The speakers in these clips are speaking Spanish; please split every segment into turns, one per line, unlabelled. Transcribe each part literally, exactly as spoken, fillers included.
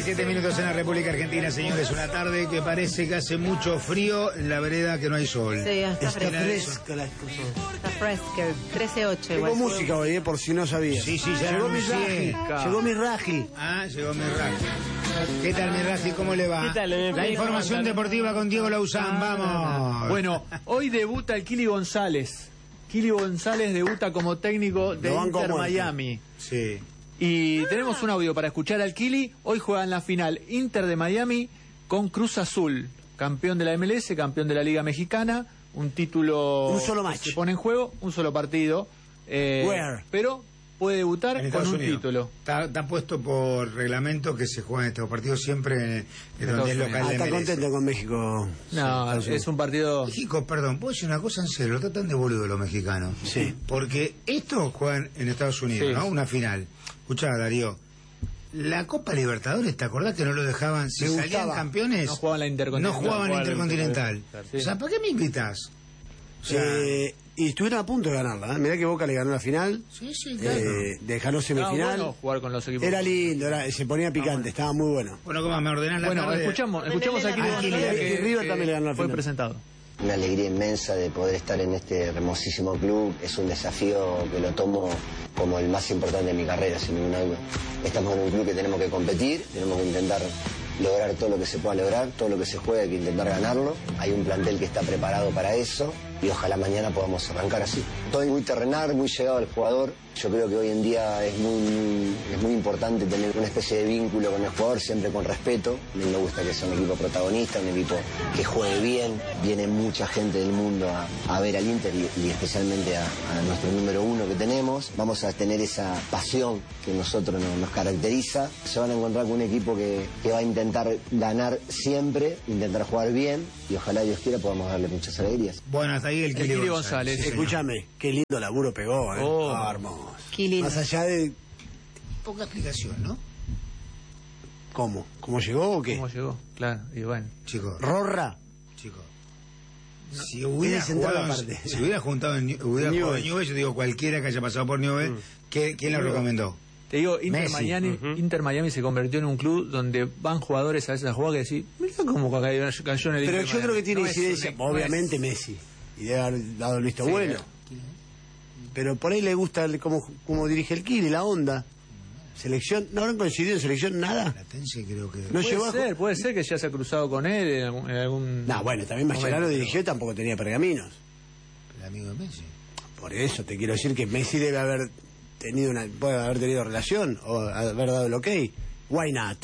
diecisiete minutos en la República Argentina, señores. Una tarde que parece que hace mucho frío, en la vereda que no hay sol.
Sí, está,
está fresca la excusión.
Está fresca, trece ocho
Tengo
igual.
música hoy, eh, por si no sabía.
Sí, sí, ya
Llegó mi
anuncié.
Raji. Llegó mi Raji.
Ah, llegó mi Raji. ¿Qué tal, mi Raji? ¿Cómo le va?
¿Qué tal, M P?
La información deportiva con Diego Lauzán, vamos.
Bueno, hoy debuta el Kili González. Kili González debuta como técnico de
Lo banco
Inter
a muerte.
Miami.
Sí.
Y tenemos un audio para escuchar al Kili. Hoy juega en la final Inter de Miami con Cruz Azul, campeón de la M L S, campeón de la Liga Mexicana, un título
Un solo
que
match.
se pone en juego, un solo partido. Eh,
Where?
pero puede debutar
En
con
Estados
un
Unidos.
título.
Está, está puesto por reglamento que se juegan estos partidos siempre en, en donde
Estados
es local
Ah,
de
está
M L S.
contento con México.
No,
Sí,
es un partido.
México, perdón, ¿puedo decir una cosa en serio? Lo tratan de boludo los mexicanos.
Sí.
Porque estos juegan en Estados Unidos,
Sí.
¿no? Una final. Escuchá, Darío. La Copa Libertadores, ¿te acordás que no lo dejaban? Si
Me
salían
gustaba.
campeones,
No jugaban la Intercontinental.
no jugaban la
Jugaban la
Intercontinental.
Intercontinental, sí.
O sea, ¿para qué me invitas? O sea,
Eh, y estuvieron a punto de ganarla. ¿eh? Mirá que Boca le ganó la final.
sí, sí, claro.
Eh, dejaron
No,
semifinal.
bueno jugar con los equipos.
Era lindo, era- se ponía picante, estaba muy bueno.
Bueno, ¿cómo me ordenás la
Bueno,
tarde?
escuchamos, escuchamos a Kili
Ah,
González,
Kili,
que,
y River
que
también le ganó la
fue
final.
presentado.
Una alegría inmensa de poder estar en este hermosísimo club. Es un desafío que lo tomo como el más importante de mi carrera, sin ninguna duda. Estamos en un club que tenemos que competir, tenemos que intentar lograr todo lo que se pueda lograr, todo lo que se juegue hay que intentar ganarlo. Hay un plantel que está preparado para eso y ojalá mañana podamos arrancar así. Estoy muy terrenal, muy llegado al jugador. Yo creo que hoy en día es muy, es muy importante tener una especie de vínculo con el jugador, siempre con respeto. A mí me gusta que sea un equipo protagonista, un equipo que juegue bien. Viene mucha gente del mundo a, a ver al Inter y, y especialmente a, a nuestro número uno que tenemos. Vamos a tener esa pasión que nosotros nos, nos caracteriza. Se van a encontrar con un equipo que, que va a intentar ganar siempre, intentar jugar bien y ojalá Dios quiera podamos darle muchas alegrías.
Bueno, hasta ahí el
El
Kili
Kili
González.
González.
Sí, señor.
Escúchame, qué lindo laburo pegó, ¿eh?
Oh.
Ah, hermoso.
Kili.
Más allá de
Poca explicación, ¿no?
cómo, cómo llegó o qué.
¿Cómo llegó? Claro, y bueno.
Chicos,
Rorra.
chicos. Si hubiera
Tiene sentado
jugado,
aparte.
si hubiera juntado en, hubiera
Newell's.
jugado en Newell's, yo digo cualquiera que haya pasado por Newell's, ¿qué- ¿quién lo recomendó?
Te digo, Inter
Messi.
Miami, Inter Miami se convirtió en un club donde van jugadores a veces a jugar que decís, mira cómo cayó, cayó en el
Pero
Inter
yo
Miami.
creo que tiene
No es
incidencia,
un- no
obviamente
es-
Messi. Y debe haber dado el visto
Sí,
bueno.
eh.
Pero por ahí le gusta el- cómo, cómo dirige el Kili, la onda. Selección, ¿no habrán coincidido en selección nada?
Platense creo que...
No llegó
Puede
a
ser, puede ser que ya se ha cruzado con él en algún... en algún
No, bueno, también Mascherano
momento.
dirigió y tampoco tenía pergaminos.
El amigo de Messi.
Por eso te quiero decir que Messi debe haber tenido una, puede haber tenido relación o haber dado el ok. Why not?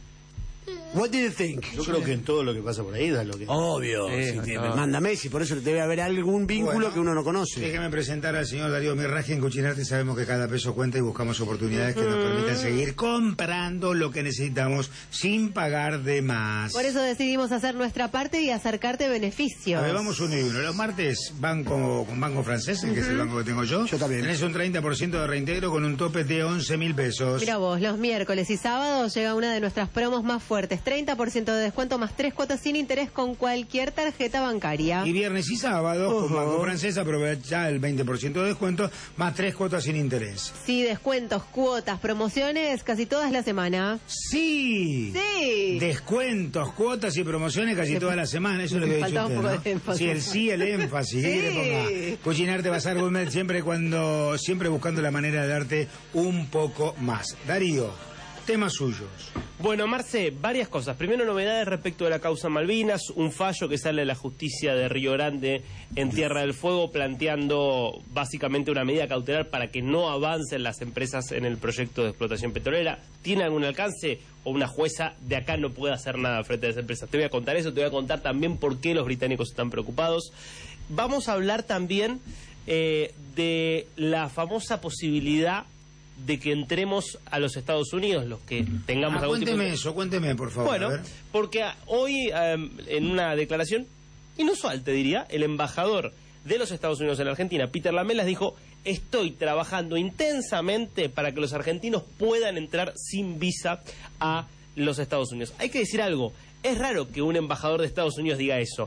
What do you think?
Yo creo que en todo lo que pasa por ahí da lo que...
Obvio,
Sí,
si te
no.
manda Messi, por eso debe haber algún vínculo
Bueno,
que uno no conoce.
Déjeme presentar al señor Darío Mirraji. En Cuchinarte sabemos que cada peso cuenta y buscamos oportunidades que nos permitan seguir comprando lo que necesitamos sin pagar de más.
Por eso decidimos hacer nuestra parte y acercarte beneficios.
A ver, vamos uno y uno. Los martes, banco con Banco Francés, que es el banco que tengo yo.
Yo también.
Tenés un treinta por ciento de reintegro con un tope de once mil pesos.
Mira vos, los miércoles y sábados llega una de nuestras promos más fuertes. treinta por ciento de descuento más tres cuotas sin interés con cualquier tarjeta bancaria.
Y viernes y sábado, con
Ojo.
Banco Francés, aprovecha el veinte por ciento de descuento, más tres cuotas sin interés.
Sí, descuentos, cuotas, promociones casi todas la semana.
¡Sí!
Sí.
Descuentos, cuotas y promociones casi
Le-
toda la semana. Eso es lo que
le
ha dicho
faltaba un
usted,
poco
¿no?
de énfasis.
Sí, el sí, el énfasis. ¿Qué
Sí.
quiere que ponga? Cucinarte, Bazar Gourmet, siempre cuando, siempre buscando la manera de darte un poco más. Darío, temas suyos.
Bueno, Marce, varias cosas. Primero, novedades respecto de la causa Malvinas, un fallo que sale de la justicia de Río Grande en Tierra del Fuego planteando básicamente una medida cautelar para que no avancen las empresas en el proyecto de explotación petrolera. ¿Tiene algún alcance o una jueza de acá no puede hacer nada frente a esa empresa? Te voy a contar eso, te voy a contar también por qué los británicos están preocupados. Vamos a hablar también eh, de la famosa posibilidad de que entremos a los Estados Unidos, los que tengamos
Ah,
algún tipo
cuénteme
de...
eso, cuénteme, por favor.
Bueno,
a ver.
porque ah, hoy eh, en una declaración inusual, te diría, el embajador de los Estados Unidos en Argentina, Peter Lamelas, dijo: estoy trabajando intensamente para que los argentinos puedan entrar sin visa a los Estados Unidos. Hay que decir algo, es raro que un embajador de Estados Unidos diga eso.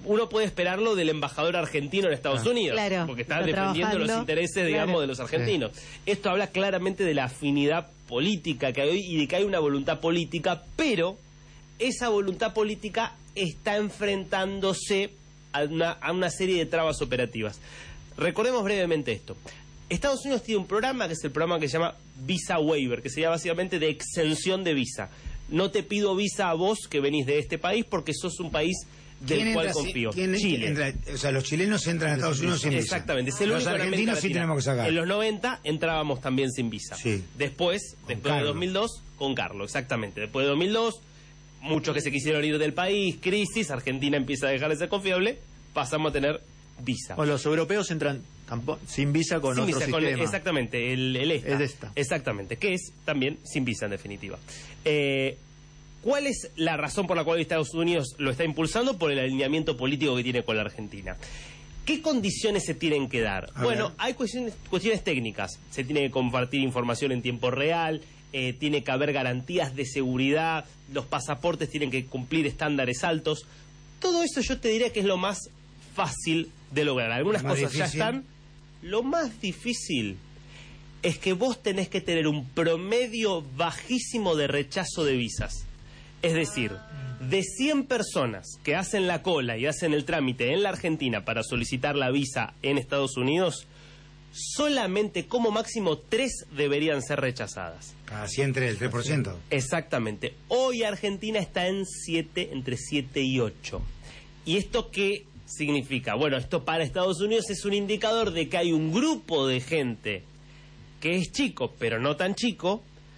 uno puede esperarlo del embajador argentino en Estados
Ah.
Unidos,
Claro,
porque está,
está
defendiendo los
trabajando.
intereses, digamos,
Claro.
de los argentinos. Esto habla claramente de la afinidad política que hay hoy y de que hay una voluntad política, pero esa voluntad política está enfrentándose a una, a una serie de trabas operativas. Recordemos brevemente esto. Estados Unidos tiene un programa que es el programa que se llama Visa Waiver, que sería básicamente de exención de visa. No te pido visa a vos que venís de este país porque sos un país del
¿Quién
cual
entra si-
confío.
quién
Chile.
entra? O sea, los chilenos entran a Estados Unidos sin visa.
Exactamente. Es el
Los
único en América
argentinos sí
Latina.
tenemos que sacar.
En los noventa entrábamos también sin visa.
Sí.
Después,
Con
después de
Carlos.
dos mil dos, con Carlos, exactamente. Después de dos mil dos, muchos que se quisieron ir del país, crisis, Argentina empieza a dejar de ser confiable, pasamos a tener visa.
O los europeos entran tampo- sin visa con
Sin
otro
visa, con-
sistema.
exactamente, el, el ESTA.
El ESTA.
Exactamente, que es también sin visa en definitiva. Eh, ¿Cuál es la razón por la cual Estados Unidos lo está impulsando? Por el alineamiento político que tiene con la Argentina. ¿Qué condiciones se tienen que dar?
A
bueno,
ver.
hay cuestiones, cuestiones técnicas. Se tiene que compartir información en tiempo real, eh, tiene que haber garantías de seguridad, los pasaportes tienen que cumplir estándares altos. Todo eso yo te diría que es lo más fácil de lograr. Algunas
Lo más
cosas ya
difícil.
están. Lo más difícil es que vos tenés que tener un promedio bajísimo de rechazo de visas. Es decir, de cien personas que hacen la cola y hacen el trámite en la Argentina para solicitar la visa en Estados Unidos, solamente como máximo tres deberían ser rechazadas.
Cada cien, el tres por ciento.
Exactamente. Hoy Argentina está en siete, entre siete y ocho. ¿Y esto qué significa? Bueno, esto para Estados Unidos es un indicador de que hay un grupo de gente que es chico, pero no tan chico,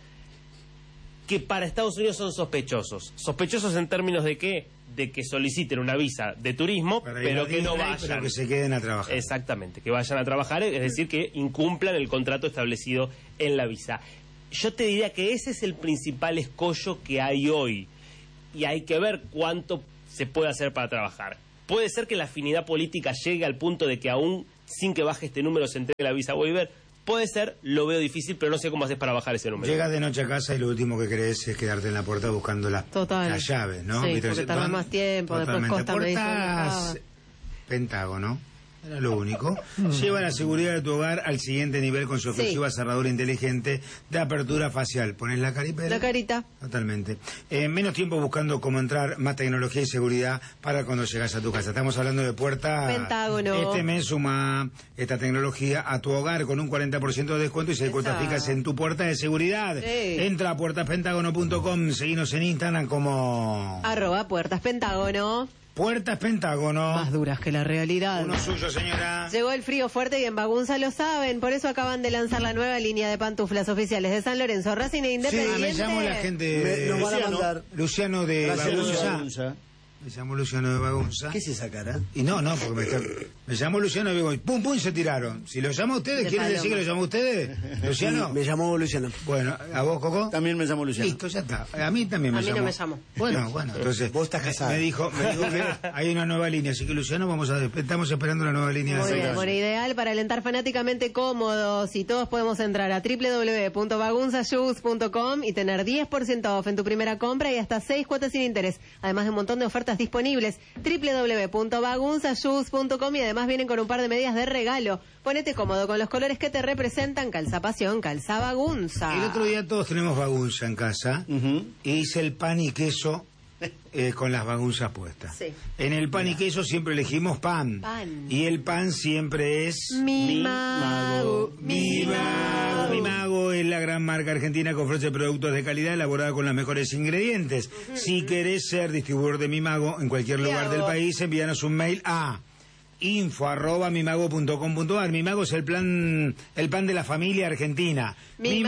que para Estados Unidos son sospechosos. Sospechosos en términos de qué? De que soliciten una visa de turismo,
Para ir
pero
a
que no
Disney,
vayan.
Pero que se queden a trabajar.
Exactamente, que vayan a trabajar, es decir, que incumplan el contrato establecido en la visa. Yo te diría que ese es el principal escollo que hay hoy. Y hay que ver cuánto se puede hacer para trabajar. Puede ser que la afinidad política llegue al punto de que aún sin que baje este número se entregue la visa waiver. Puede ser, lo veo difícil, pero no sé cómo haces para bajar ese número.
Llegas de noche a casa y lo último que crees es quedarte en la puerta buscando las,
Total.
las llaves, ¿no?
Sí,
¿Viste?
porque tarda
Don-
más tiempo, después
Totalmente.
Costa me dice
Puertas
dónde
Pentágono. Era lo único. Lleva la seguridad de tu hogar al siguiente nivel con su
Sí.
exclusiva cerradura inteligente de apertura facial. Pones la caripela.
La carita.
Totalmente. Eh, menos tiempo buscando cómo entrar, más tecnología y seguridad para cuando llegas a tu casa. Estamos hablando de puerta
Pentágono.
Este mes suma esta tecnología a tu hogar con un cuarenta por ciento de descuento y seis
Esa.
cuotas fijas en tu puerta de seguridad.
Sí.
Entra a puertas pentágono punto com, seguinos en Instagram como
Arroba Puertas Pentágono.
Puertas Pentágono.
Más duras que la realidad.
Uno suyo, señora.
Llegó el frío fuerte y en Bagunza lo saben, por eso acaban de lanzar la nueva línea de pantuflas oficiales de San Lorenzo, Racing e
Sí,
Independiente.
me llamo la gente
Me-
de
nos van a
Luciano,
mandar.
Luciano de
Gracias,
Bagunza.
Bagunza.
Me llamo Luciano de Bagunza.
¿Qué es esa cara?
Y no, no, porque me, está- me llamó Luciano y digo, pum, pum, se tiraron. Si lo llamo a ustedes,
De
¿quieren decir que
paloma.
lo llamó a ustedes? Luciano.
Sí, me llamó Luciano.
Bueno, ¿a vos, Coco?
También me llamo Luciano.
Listo, ya está. A mí también me
A mí no
llamó.
me llamó.
Bueno, bueno, entonces.
Vos estás
me-
casada.
Me dijo, me dijo que hay una nueva línea, así que Luciano, vamos a estamos esperando la nueva línea
Muy
de
bien,
San
bueno, ideal para alentar fanáticamente cómodos y todos podemos entrar a w w w punto bagunza shoes punto com y tener diez por ciento off en tu primera compra y hasta seis cuotas sin interés, además de un montón de ofertas disponibles. w w w punto bagunza shoes punto com y además vienen con un par de medidas de regalo. Ponete cómodo con los colores que te representan, calza pasión, calza bagunza.
El otro día todos tenemos bagunza en casa
Ujú.
y hice el pan y queso eh, con las bagunzas puestas.
Sí.
En el pan y queso siempre elegimos pan.
Pan.
Y el pan siempre es...
Mi mago,
Mi Mago. Mi Mago es la gran marca argentina que ofrece productos de calidad elaborada con los mejores ingredientes. Si querés ser distribuidor de Mi Mago en cualquier
¿Qué
lugar del
hago?
país, envíanos un mail a info arroba mimago punto com punto ar. Mi Mago es el plan, el pan de la familia argentina.
Mi